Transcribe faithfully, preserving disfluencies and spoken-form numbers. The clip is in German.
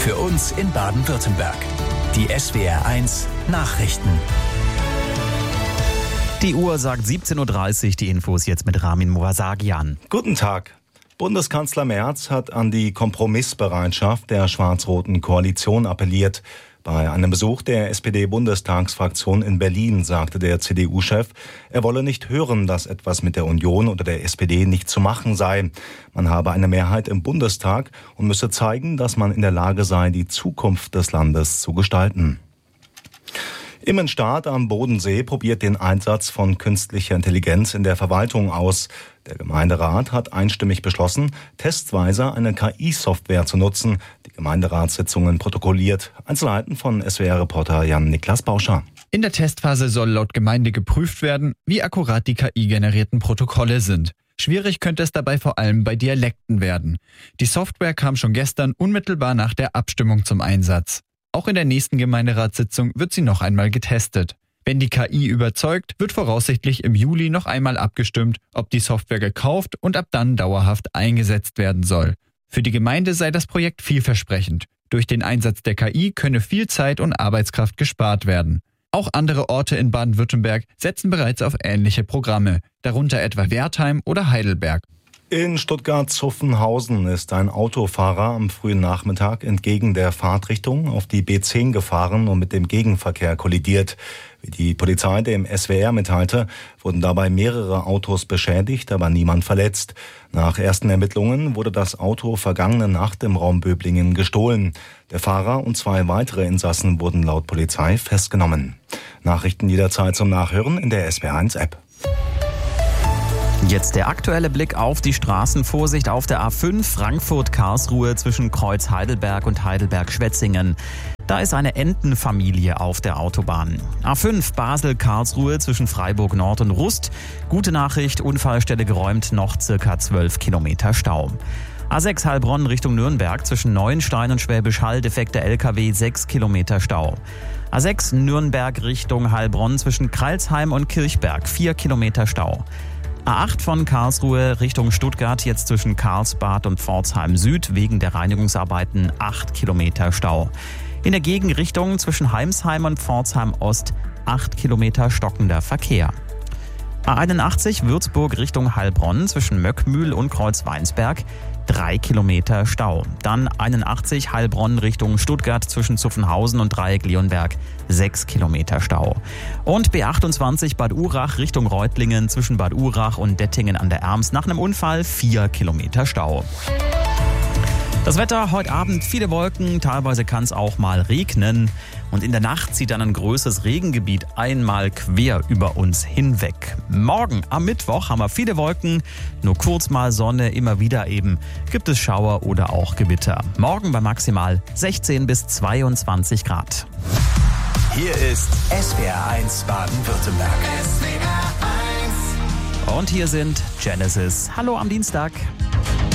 Für uns in Baden-Württemberg. Die S W R eins Nachrichten. Die Uhr sagt siebzehn Uhr dreißig, die Infos jetzt mit Ramin Movasagian. Guten Tag. Bundeskanzler Merz hat an die Kompromissbereitschaft der schwarz-roten Koalition appelliert. Bei einem Besuch der S P D-Bundestagsfraktion in Berlin sagte der C D U-Chef, er wolle nicht hören, dass etwas mit der Union oder der S P D nicht zu machen sei. Man habe eine Mehrheit im Bundestag und müsse zeigen, dass man in der Lage sei, die Zukunft des Landes zu gestalten. Immenstadt am Bodensee probiert den Einsatz von künstlicher Intelligenz in der Verwaltung aus. Der Gemeinderat hat einstimmig beschlossen, testweise eine K I-Software zu nutzen, die Gemeinderatssitzungen protokolliert. Einzelheiten von S W R-Reporter Jan-Niklas Bauscher. In der Testphase soll laut Gemeinde geprüft werden, wie akkurat die K I-generierten Protokolle sind. Schwierig könnte es dabei vor allem bei Dialekten werden. Die Software kam schon gestern unmittelbar nach der Abstimmung zum Einsatz. Auch in der nächsten Gemeinderatssitzung wird sie noch einmal getestet. Wenn die K I überzeugt, wird voraussichtlich im Juli noch einmal abgestimmt, ob die Software gekauft und ab dann dauerhaft eingesetzt werden soll. Für die Gemeinde sei das Projekt vielversprechend. Durch den Einsatz der K I könne viel Zeit und Arbeitskraft gespart werden. Auch andere Orte in Baden-Württemberg setzen bereits auf ähnliche Programme, darunter etwa Wertheim oder Heidelberg. In Stuttgart-Zuffenhausen ist ein Autofahrer am frühen Nachmittag entgegen der Fahrtrichtung auf die B zehn gefahren und mit dem Gegenverkehr kollidiert. Wie die Polizei dem S W R mitteilte, wurden dabei mehrere Autos beschädigt, aber niemand verletzt. Nach ersten Ermittlungen wurde das Auto vergangene Nacht im Raum Böblingen gestohlen. Der Fahrer und zwei weitere Insassen wurden laut Polizei festgenommen. Nachrichten jederzeit zum Nachhören in der S W R eins App. Jetzt der aktuelle Blick auf die Straßen. Vorsicht auf der A fünf Frankfurt-Karlsruhe zwischen Kreuz Heidelberg und Heidelberg-Schwetzingen. Da ist eine Entenfamilie auf der Autobahn. A fünf Basel-Karlsruhe zwischen Freiburg Nord und Rust. Gute Nachricht, Unfallstelle geräumt, noch circa zwölf Kilometer Stau. A sechs Heilbronn Richtung Nürnberg zwischen Neuenstein und Schwäbisch Hall, defekter L K W, sechs Kilometer Stau. A sechs Nürnberg Richtung Heilbronn zwischen Kreilsheim und Kirchberg, vier Kilometer Stau. A acht von Karlsruhe Richtung Stuttgart, jetzt zwischen Karlsbad und Pforzheim Süd, wegen der Reinigungsarbeiten acht Kilometer Stau. In der Gegenrichtung zwischen Heimsheim und Pforzheim Ost acht Kilometer stockender Verkehr. A einundachtzig Würzburg Richtung Heilbronn zwischen Möckmühl und Kreuzweinsberg, drei Kilometer Stau. Dann einundachtzig Heilbronn Richtung Stuttgart zwischen Zuffenhausen und Dreieck-Leonberg, sechs Kilometer Stau. Und B achtundzwanzig Bad Urach Richtung Reutlingen zwischen Bad Urach und Dettingen an der Erms nach einem Unfall, vier Kilometer Stau. Das Wetter heute Abend, viele Wolken, teilweise kann es auch mal regnen. Und in der Nacht zieht dann ein größeres Regengebiet einmal quer über uns hinweg. Morgen am Mittwoch haben wir viele Wolken, nur kurz mal Sonne, immer wieder eben gibt es Schauer oder auch Gewitter. Morgen bei maximal sechzehn bis zweiundzwanzig Grad. Hier ist S W R eins Baden-Württemberg. S W R eins. Und hier sind Genesis. Hallo am Dienstag.